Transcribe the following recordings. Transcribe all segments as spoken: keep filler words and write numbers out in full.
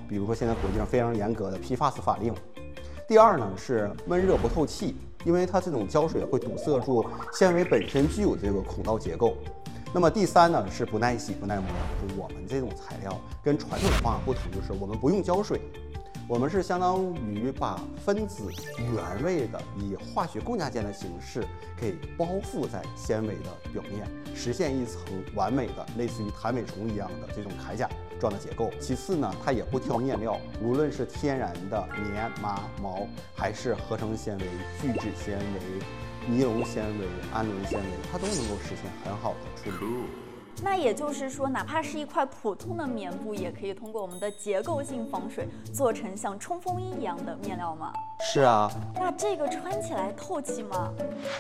比如说现在国际上非常严格的 P F A S 法令。第二呢是闷热不透气，因为它这种胶水会堵塞住纤维本身具有这个孔道结构。那么第三呢是不耐洗不耐磨，我们这种材料跟传统的方法不同，就是我们不用胶水，我们是相当于把分子原位的以化学共价键的形式给包覆在纤维的表面，实现一层完美的类似于弹尾虫一样的这种铠甲状的结构。其次呢，它也不挑面料，无论是天然的棉、麻、毛，还是合成纤维、聚酯纤维、尼龙纤维、氨纶纤维，它都能够实现很好的处理。 那也就是说，哪怕是一块普通的棉布，也可以通过我们的结构性防水做成像冲锋衣一样的面料吗？ 是啊。 那这个穿起来透气吗？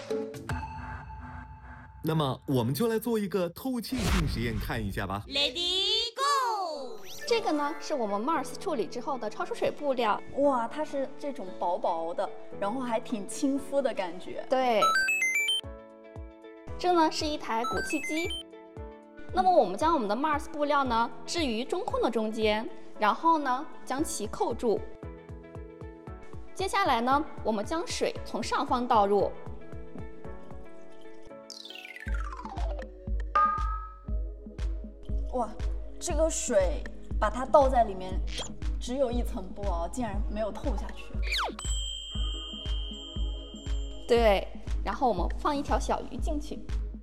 那么我们就来做一个透气性实验，看一下吧。 Ready go！ 这个呢是我们 Mars 处理之后的超出水布料。 哇，它是这种薄薄的，然后还挺亲肤的感觉。 对。这呢是一台鼓气机。那么我们将我们的 Mars 布料呢置于中空的中间，然后呢将其扣住。接下来呢，我们将水从上方倒入。 哇，这个水把它倒在里面，只有一层布啊，竟然没有透下去。 对，然后我们放一条小鱼进去。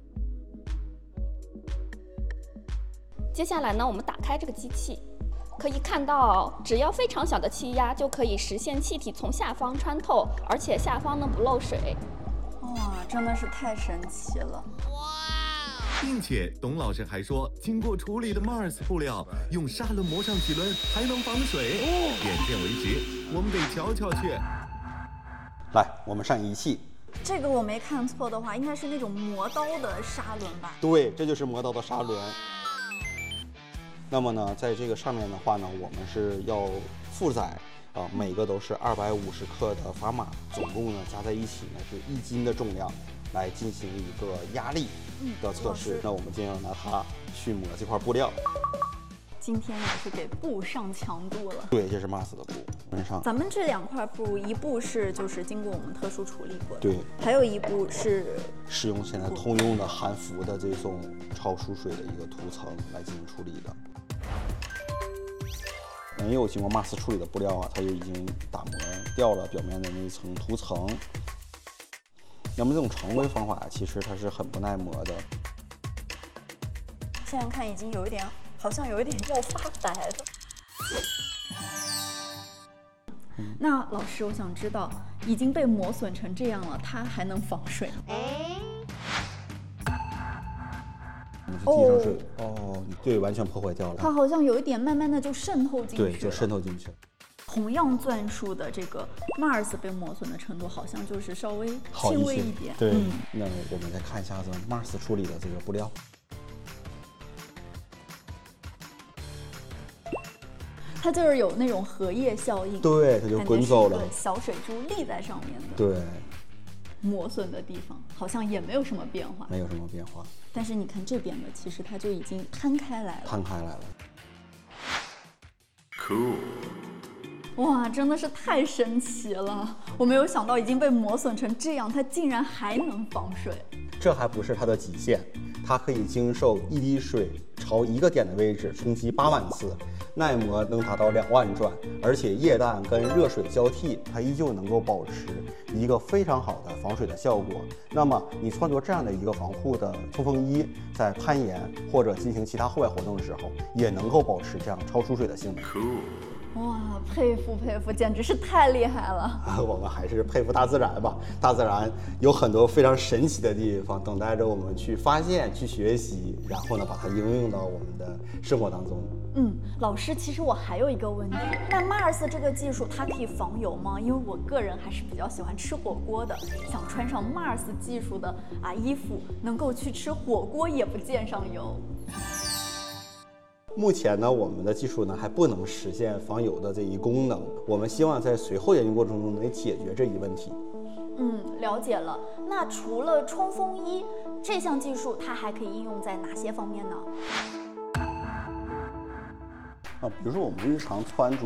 接下来呢，我们打开这个机器，可以看到，只要非常小的气压就可以实现气体从下方穿透，而且下方呢不漏水。 哇，真的是太神奇了！ 哇！ 并且董老师还说，经过处理的 Mars 布料用砂轮磨上几轮还能防水。眼见为实，我们得瞧瞧去。 来，我们上仪器。 这个我没看错的话，应该是那种磨刀的砂轮吧？ 对，这就是磨刀的砂轮。那么呢，在这个上面的话呢，我们是要负载啊、呃，每个都是二百五十克的砝码，总共呢加在一起呢是一斤的重量，来进行一个压力的测试。嗯、那我们今天要拿它去磨这块布料。 今天也是给布上强度了。 对，这是 Mars 的布，跟上。 咱们这两块布，一布是就是经过我们特殊处理过的， 对，还有一布是使用现在通用的含氟的这种超疏水的一个涂层来进行处理的。没有经过 Mars 处理的布料啊，它就已经打磨掉了表面的那一层涂层。那么这种常规方法其实它是很不耐磨的。 现在看已经有一点，好像有一点要发白了。嗯、那老师，我想知道，已经被磨损成这样了，它还能防水吗？ 滴上水 哦, 哦，对，完全破坏掉了。 它好像有一点慢慢的就渗透进去了。 对，就渗透进去了。 同样钻数的这个 Mars 被磨损的程度，好像就是稍微轻微一点。 对、嗯，那我们再看一下子 Mars 处理的这个布料。 它就是有那种荷叶效应， 对，它就滚走了， 小水珠立在上面的。 对， 磨损的地方好像也没有什么变化， 没有什么变化。 但是你看这边的，其实它就已经摊开来了， 摊开来了。 Cool。 哇，真的是太神奇了！我没有想到已经被磨损成这样，它竟然还能防水。 这还不是它的极限，它可以经受一滴水朝一个点的位置冲击八万次。耐磨能达到两万转，而且液氮跟热水交替，它依旧能够保持一个非常好的防水的效果。那么你穿着这样的一个防护的冲锋衣，在攀岩或者进行其他户外活动的时候，也能够保持这样超出水的性能。 哇，佩服佩服，简直是太厉害了！ 我们还是佩服大自然吧，大自然有很多非常神奇的地方，等待着我们去发现、去学习，然后呢，把它应用到我们的生活当中。 嗯，老师，其实我还有一个问题，那 Mars 这个技术它可以防油吗？因为我个人还是比较喜欢吃火锅的，想穿上 Mars 技术的啊衣服，能够去吃火锅也不溅上油。 目前呢，我们的技术呢还不能实现防油的这一功能，我们希望在随后研究过程中能解决这一问题。 嗯，了解了。那除了冲锋衣这项技术，它还可以应用在哪些方面呢？ 啊，比如说我们日常穿着